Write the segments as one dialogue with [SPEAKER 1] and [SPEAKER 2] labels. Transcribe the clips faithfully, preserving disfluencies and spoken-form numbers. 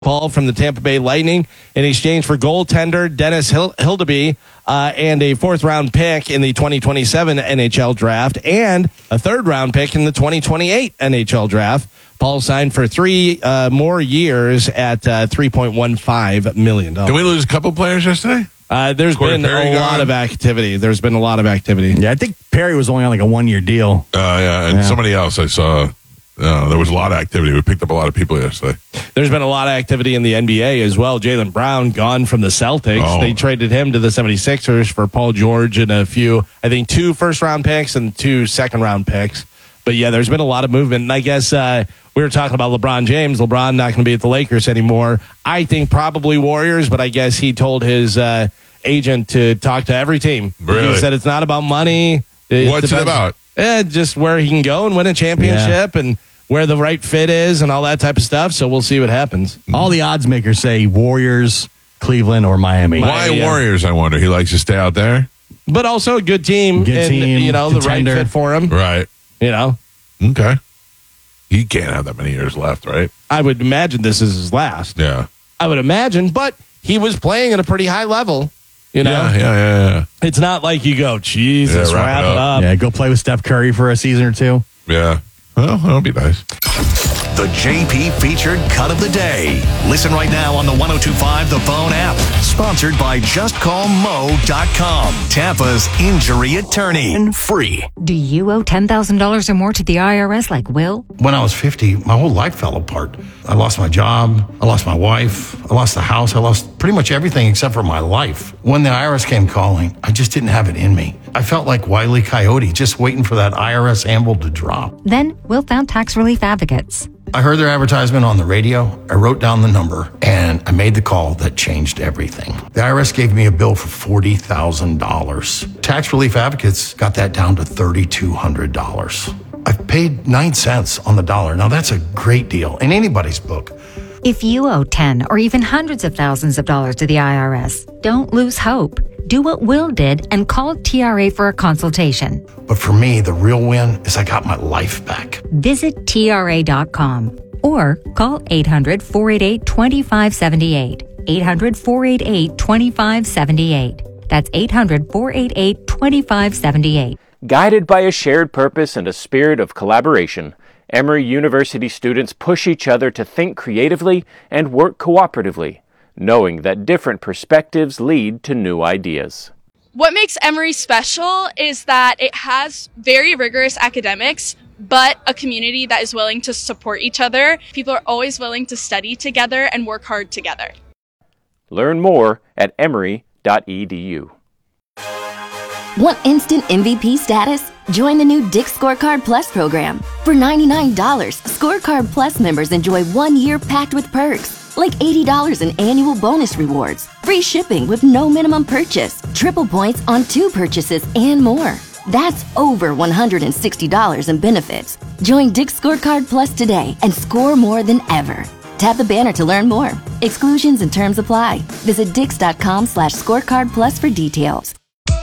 [SPEAKER 1] Paul from the Tampa Bay Lightning in exchange for goaltender Dennis Hil- Hildeby uh, and a fourth-round pick in the twenty twenty-seven N H L draft and a third-round pick in the twenty twenty-eight N H L draft. Paul signed for three uh, more years at uh, three point one five million dollars.
[SPEAKER 2] Did we lose a couple players yesterday?
[SPEAKER 1] Uh, there's
[SPEAKER 2] Corey
[SPEAKER 1] been
[SPEAKER 2] Perry
[SPEAKER 1] a
[SPEAKER 2] gone?
[SPEAKER 1] lot of activity. There's been a lot of activity.
[SPEAKER 3] Yeah, I think Perry was only on like a one-year deal.
[SPEAKER 2] Uh, yeah, and
[SPEAKER 3] Yeah.
[SPEAKER 2] somebody else I saw. Uh, there was a lot of activity. We picked up a lot of people yesterday.
[SPEAKER 1] There's been a lot of activity in the N B A as well. Jaylen Brown gone from the Celtics.
[SPEAKER 2] Oh.
[SPEAKER 1] They traded him to the seventy-sixers for Paul George and a few, I think, two first-round picks and two second-round picks. But, yeah, there's been a lot of movement. And I guess uh, we were talking about LeBron James. LeBron not going to be at the Lakers anymore. I think probably Warriors, but I guess he told his uh, agent to talk to every team.
[SPEAKER 2] Really?
[SPEAKER 1] He said it's not about money. It's
[SPEAKER 2] What's it about?
[SPEAKER 1] Eh, just where he can go and win a championship and where the right fit is and all that type of stuff. So we'll see what happens.
[SPEAKER 3] All the odds makers say Warriors, Cleveland, or Miami.
[SPEAKER 2] Why
[SPEAKER 1] yeah.
[SPEAKER 2] Warriors, I wonder? He likes to stay out there?
[SPEAKER 1] But also a good team.
[SPEAKER 3] Good
[SPEAKER 1] and,
[SPEAKER 3] team,
[SPEAKER 1] you know,
[SPEAKER 3] contender.
[SPEAKER 1] the right fit for him.
[SPEAKER 2] Right.
[SPEAKER 1] You know,
[SPEAKER 2] Okay. He can't have that many years left, right?
[SPEAKER 1] I would imagine this is his last.
[SPEAKER 2] Yeah.
[SPEAKER 1] I would imagine, but he was playing at a pretty high level. You know,
[SPEAKER 2] Yeah, yeah, yeah, yeah.
[SPEAKER 1] it's not like you go, Jesus,
[SPEAKER 2] Yeah, wrap
[SPEAKER 1] wrap,
[SPEAKER 2] it
[SPEAKER 1] it
[SPEAKER 2] up.
[SPEAKER 1] up.
[SPEAKER 3] Yeah, go play with Steph Curry for a season or two.
[SPEAKER 2] Yeah. Well, that'll be nice.
[SPEAKER 4] The J P featured cut of the day. Listen right now on the one oh two point five The Phone app. Sponsored by just call mo dot com. Tampa's injury attorney. And free.
[SPEAKER 5] Do you owe ten thousand dollars or more to the I R S like Will?
[SPEAKER 6] When I was fifty, my whole life fell apart. I lost my job. I lost my wife. I lost the house. I lost pretty much everything except for my life. When the I R S came calling, I just didn't have it in me. I felt like Wile E. Coyote, just waiting for that I R S anvil to drop.
[SPEAKER 5] Then Will found tax relief advocates.
[SPEAKER 6] I heard their advertisement on the radio. I wrote down the number and I made the call that changed everything. The I R S gave me a bill for forty thousand dollars. Tax Relief Advocates got that down to three thousand two hundred dollars. I've paid nine cents on the dollar. Now that's a great deal in anybody's book.
[SPEAKER 5] If you owe ten or even hundreds of thousands of dollars to the I R S, don't lose hope. Do what Will did and call T R A for a consultation.
[SPEAKER 6] But for me, the real win is I got my life back.
[SPEAKER 5] Visit T R A dot com or call eight hundred, four eight eight, two five seven eight. eight hundred, four eight eight, two five seven eight. That's eight hundred, four eight eight, two five seven eight.
[SPEAKER 7] Guided by a shared purpose and a spirit of collaboration, Emory University students push each other to think creatively and work cooperatively, knowing that different perspectives lead to new ideas.
[SPEAKER 8] What makes Emory special is that it has very rigorous academics, but a community that is willing to support each other. People are always willing to study together and work hard together.
[SPEAKER 7] Learn more at emory dot e d u.
[SPEAKER 9] Want instant M V P status? Join the new Dick's Scorecard Plus program. For ninety-nine dollars, Scorecard Plus members enjoy one year packed with perks, like eighty dollars in annual bonus rewards, free shipping with no minimum purchase, triple points on two purchases, and more. That's over one hundred sixty dollars in benefits. Join Dick's Scorecard Plus today and score more than ever. Tap the banner to learn more. Exclusions and terms apply. Visit dix.com slash scorecard plus for details.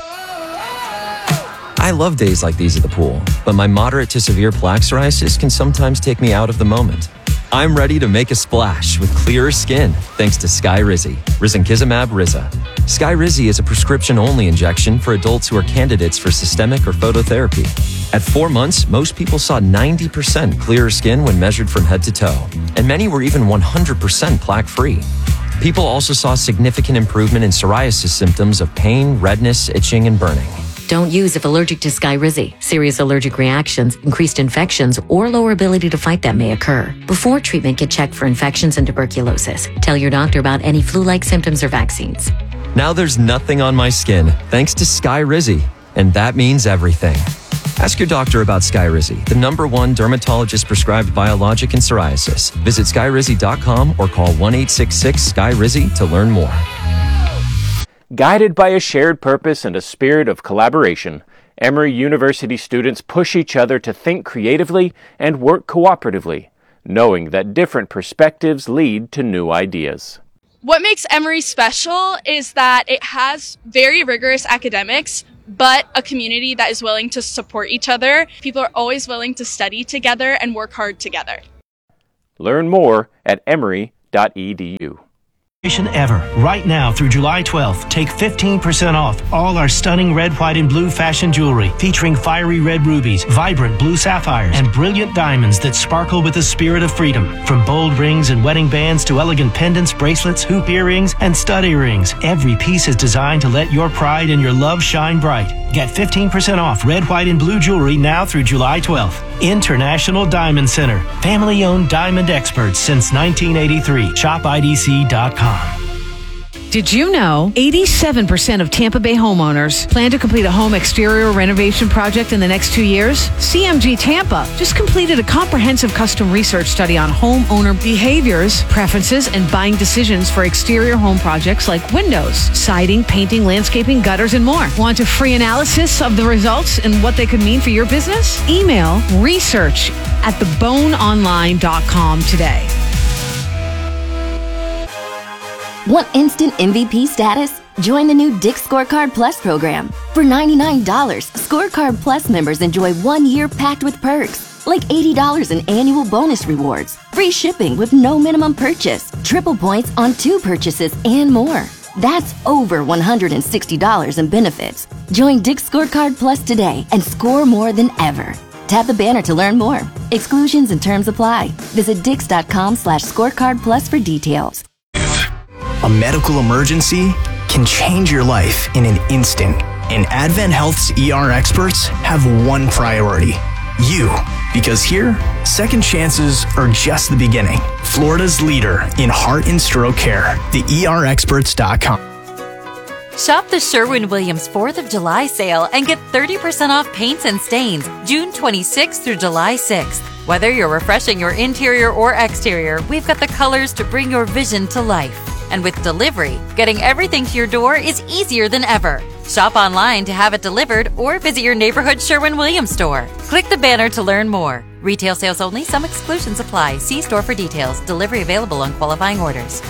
[SPEAKER 10] I love days like these at the pool, but my moderate to severe plaque psoriasis can sometimes take me out of the moment. I'm ready to make a splash with clearer skin thanks to Skyrizi, risankizumab Riza. Skyrizi is a prescription-only injection for adults who are candidates for systemic or phototherapy. At four months, most people saw ninety percent clearer skin when measured from head to toe, and many were even one hundred percent plaque-free. People also saw significant improvement in psoriasis symptoms of pain, redness, itching, and burning.
[SPEAKER 11] Don't use if allergic to Skyrizi. Serious allergic reactions, increased infections, or lower ability to fight them may occur. Before treatment, get checked for infections and tuberculosis. Tell your doctor about any flu-like symptoms or vaccines.
[SPEAKER 10] Now there's nothing on my skin thanks to Skyrizi, and that means everything. Ask your doctor about Skyrizi, the number one dermatologist-prescribed biologic in psoriasis. Visit skyrizi dot com or call one eight six six, S K Y R I Z I to learn more.
[SPEAKER 7] Guided by a shared purpose and a spirit of collaboration, Emory University students push each other to think creatively and work cooperatively, knowing that different perspectives lead to new ideas.
[SPEAKER 8] What makes Emory special is that it has very rigorous academics, but a community that is willing to support each other. People are always willing to study together and work hard together.
[SPEAKER 7] Learn more at emory dot e d u.
[SPEAKER 12] Ever. Right now through July twelfth, take fifteen percent off all our stunning red, white, and blue fashion jewelry featuring fiery red rubies, vibrant blue sapphires, and brilliant diamonds that sparkle with the spirit of freedom. From bold rings and wedding bands to elegant pendants, bracelets, hoop earrings, and stud earrings, every piece is designed to let your pride and your love shine bright. Get fifteen percent off red, white, and blue jewelry now through July twelfth. International Diamond Center. Family-owned diamond experts since nineteen eighty-three. shop I D C dot com.
[SPEAKER 13] Did you know eighty-seven percent of Tampa Bay homeowners plan to complete a home exterior renovation project in the next two years? C M G Tampa just completed a comprehensive custom research study on homeowner behaviors, preferences, and buying decisions for exterior home projects like windows, siding, painting, landscaping, gutters, and more. Want a free analysis of the results and what they could mean for your business? Email research at the bone online dot com today.
[SPEAKER 9] Want instant M V P status? Join the new Dick's Scorecard Plus program. For ninety-nine dollars, Scorecard Plus members enjoy one year packed with perks, like eighty dollars in annual bonus rewards, free shipping with no minimum purchase, triple points on two purchases, and more. That's over one hundred sixty dollars in benefits. Join Dick's Scorecard Plus today and score more than ever. Tap the banner to learn more. Exclusions and terms apply. Visit dix.com slash scorecard plus for details.
[SPEAKER 14] A medical emergency can change your life in an instant. And Advent Health's E R experts have one priority: you. Because here, second chances are just the beginning. Florida's leader in heart and stroke care, the E R experts dot com.
[SPEAKER 15] Shop the Sherwin-Williams fourth of July sale and get thirty percent off paints and stains June twenty-sixth through July sixth. Whether you're refreshing your interior or exterior, we've got the colors to bring your vision to life. And with delivery, getting everything to your door is easier than ever. Shop online to have it delivered or visit your neighborhood Sherwin-Williams store. Click the banner to learn more. Retail sales only. Some exclusions apply. See store for details. Delivery available on qualifying orders.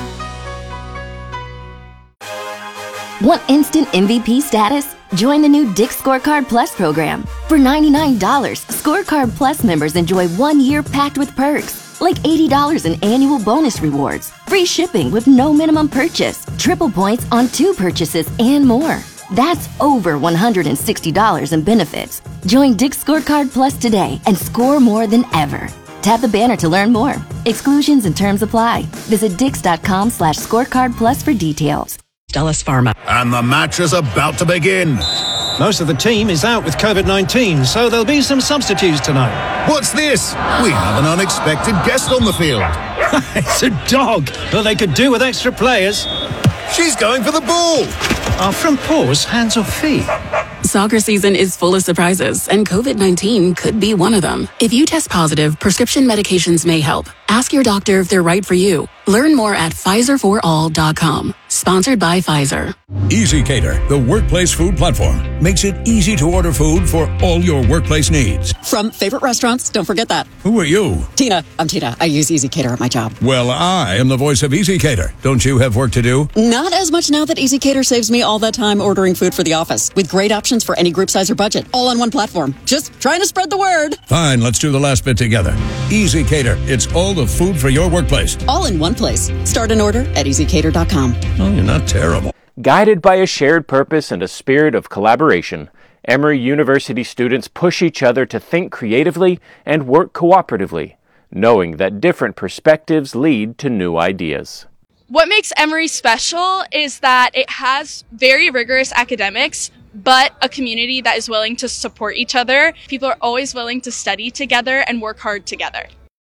[SPEAKER 9] Want instant M V P status? Join the new Dick's Scorecard Plus program. For ninety-nine dollars, Scorecard Plus members enjoy one year packed with perks, like eighty dollars in annual bonus rewards, free shipping with no minimum purchase, triple points on two purchases, and more. That's over one hundred sixty dollars in benefits. Join Dick's Scorecard Plus today and score more than ever. Tap the banner to learn more. Exclusions and terms apply. Visit dix.com slash scorecard plus for details.
[SPEAKER 16] Dallas Pharma.
[SPEAKER 17] And the match is about to begin.
[SPEAKER 18] Most of the team is out with covid nineteen, so there'll be some substitutes tonight.
[SPEAKER 17] What's this? We have an unexpected guest on the field.
[SPEAKER 18] It's a dog. Well, they could do with extra players.
[SPEAKER 17] She's going for the ball.
[SPEAKER 18] Are front paws hands or feet?
[SPEAKER 19] Soccer season is full of surprises, and covid nineteen could be one of them. If you test positive, prescription medications may help. Ask your doctor if they're right for you. Learn more at Pfizer for all dot com. Sponsored by Pfizer.
[SPEAKER 20] EasyCater, the workplace food platform, makes it easy to order food for all your workplace needs.
[SPEAKER 21] From favorite restaurants, don't forget that.
[SPEAKER 20] Who are you?
[SPEAKER 21] Tina. I'm Tina. I use EasyCater at my job.
[SPEAKER 20] Well, I am the voice of EasyCater. Don't you have work to do?
[SPEAKER 21] Not as much now that EasyCater saves me all that time ordering food for the office, with great options for any group size or budget, all on one platform. Just trying to spread the word.
[SPEAKER 20] Fine, let's do the last bit together. EasyCater, it's all the food for your workplace.
[SPEAKER 21] All in one place. Start an order at easy cater dot com.
[SPEAKER 20] Oh, you're not terrible.
[SPEAKER 7] Guided by a shared purpose and a spirit of collaboration, Emory University students push each other to think creatively and work cooperatively, knowing that different perspectives lead to new ideas.
[SPEAKER 8] What makes Emory special is that it has very rigorous academics, but a community that is willing to support each other. People are always willing to study together and work hard together.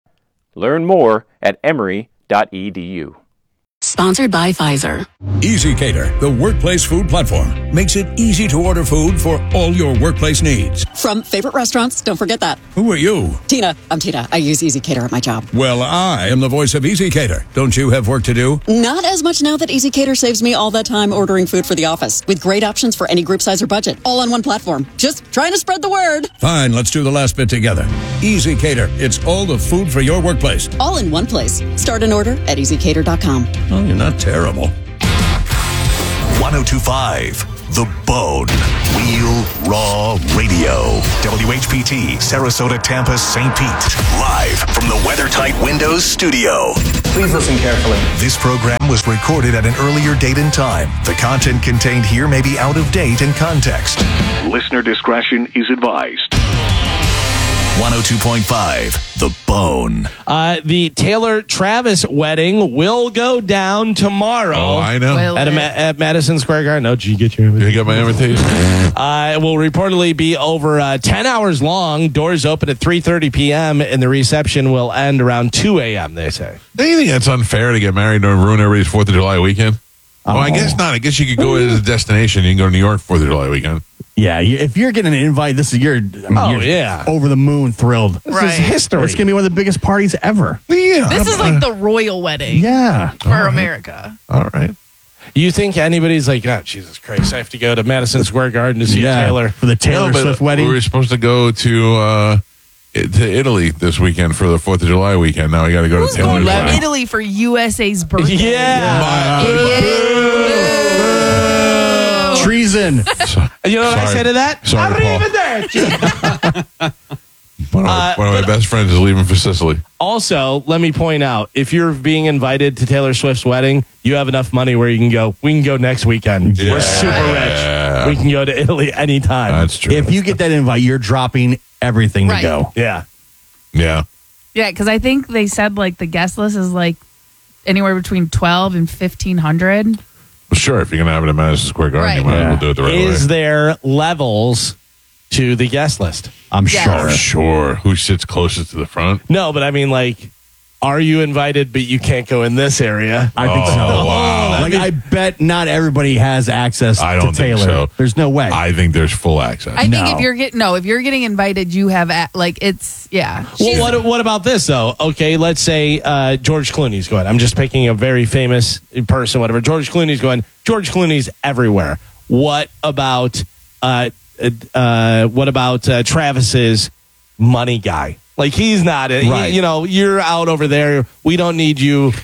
[SPEAKER 7] Learn more at emory dot e d u.
[SPEAKER 19] Sponsored by Pfizer.
[SPEAKER 20] EasyCater, the workplace food platform, makes it easy to order food for all your workplace needs.
[SPEAKER 21] From favorite restaurants, don't forget that.
[SPEAKER 20] Who are you?
[SPEAKER 21] Tina. I'm Tina. I use EasyCater at my job.
[SPEAKER 20] Well, I am the voice of EasyCater. Don't you have work to do?
[SPEAKER 21] Not as much now that EasyCater saves me all that time ordering food for the office, with great options for any group size or budget, all on one platform. Just trying to spread the word.
[SPEAKER 20] Fine, let's do the last bit together. EasyCater, it's all the food for your workplace.
[SPEAKER 21] All in one place. Start an order at easy cater dot com.
[SPEAKER 20] Oh, you're not terrible.
[SPEAKER 4] one oh two point five The Bone. Real Raw Radio. W H P T, Sarasota, Tampa, Saint Pete. Live from the WeatherTight Windows studio.
[SPEAKER 14] Please listen carefully.
[SPEAKER 4] This program was recorded at an earlier date and time. The content contained here may be out of date and context. Listener discretion is advised. one oh two point five, The Bone.
[SPEAKER 1] Uh, the Taylor Travis wedding will go down tomorrow.
[SPEAKER 2] Oh, I know.
[SPEAKER 1] At, a, at Madison Square Garden. Oh, did you get your invitation?
[SPEAKER 2] You got my invitation?
[SPEAKER 1] Uh, it will reportedly be over uh, ten hours long. Doors open at three thirty p.m. and the reception will end around two a.m., they say.
[SPEAKER 2] Do you think that's unfair to get married and ruin everybody's fourth of July weekend?
[SPEAKER 3] Oh.
[SPEAKER 2] Well, I guess not. I guess you could go as a destination. You can go to New York fourth of July weekend.
[SPEAKER 3] Yeah, you- if you're getting an invite, this is your. I mean,
[SPEAKER 1] Oh,
[SPEAKER 3] you're
[SPEAKER 1] yeah.
[SPEAKER 3] over the moon thrilled.
[SPEAKER 1] This
[SPEAKER 16] Right.
[SPEAKER 1] is history.
[SPEAKER 3] It's gonna be one of the biggest parties ever.
[SPEAKER 2] Yeah.
[SPEAKER 16] This is like the royal wedding
[SPEAKER 3] Yeah.
[SPEAKER 16] for America.
[SPEAKER 2] All right.
[SPEAKER 1] You think anybody's like, oh, Jesus Christ, I have to go to Madison Square Garden to see
[SPEAKER 3] Yeah,
[SPEAKER 1] Taylor.
[SPEAKER 3] for the Taylor
[SPEAKER 2] No, but
[SPEAKER 3] Swift wedding.
[SPEAKER 2] We were supposed to go to uh, i- to Italy this weekend for the fourth of July weekend. Now we got to go
[SPEAKER 16] Who's
[SPEAKER 2] to Taylor's
[SPEAKER 16] going to
[SPEAKER 2] wedding.
[SPEAKER 16] Italy for U S A's birthday?
[SPEAKER 1] Yeah.
[SPEAKER 3] Treason.
[SPEAKER 1] You know what I
[SPEAKER 2] Sorry.
[SPEAKER 1] said to that?
[SPEAKER 2] Sorry, Paul.
[SPEAKER 1] Arrivederci.
[SPEAKER 2] One of, my,
[SPEAKER 1] Uh,
[SPEAKER 2] one of my best friends is leaving for Sicily.
[SPEAKER 1] Also, let me point out, if you're being invited to Taylor Swift's wedding, you have enough money where you can go, we can go next weekend.
[SPEAKER 2] Yeah.
[SPEAKER 1] We're super rich. We can go to Italy anytime.
[SPEAKER 2] That's true.
[SPEAKER 3] If you get that invite, you're dropping everything
[SPEAKER 16] Right.
[SPEAKER 3] to go.
[SPEAKER 1] Yeah.
[SPEAKER 2] Yeah.
[SPEAKER 16] Yeah, because I think they said like the guest list is like anywhere between twelve and fifteen hundred.
[SPEAKER 2] Well, sure. If you're going to have it at Madison Square Garden, you
[SPEAKER 16] Right.
[SPEAKER 2] might as well do it the right
[SPEAKER 1] Is
[SPEAKER 2] way.
[SPEAKER 1] there levels to the guest list?
[SPEAKER 3] I'm
[SPEAKER 16] Yes.
[SPEAKER 3] sure.
[SPEAKER 2] Oh, sure. Who sits closest to the front?
[SPEAKER 1] No, but I mean, like, are you invited, but you can't go in this area?
[SPEAKER 3] I think
[SPEAKER 2] Oh,
[SPEAKER 3] so.
[SPEAKER 2] wow.
[SPEAKER 3] Like I bet not everybody has access
[SPEAKER 2] I don't
[SPEAKER 3] to Taylor.
[SPEAKER 2] think so.
[SPEAKER 3] There's no way.
[SPEAKER 2] I think there's full access.
[SPEAKER 16] I think
[SPEAKER 3] No.
[SPEAKER 16] if you're getting no, if you're getting invited, you have a, like it's yeah.
[SPEAKER 1] Well, what what about this though? Okay, let's say uh, George Clooney's going. I'm just picking a very famous person, whatever. George Clooney's going. George Clooney's everywhere. What about uh, uh, what about uh, Travis's money guy? Like he's not. He,
[SPEAKER 3] Right.
[SPEAKER 1] you know, you're out over there. We don't need you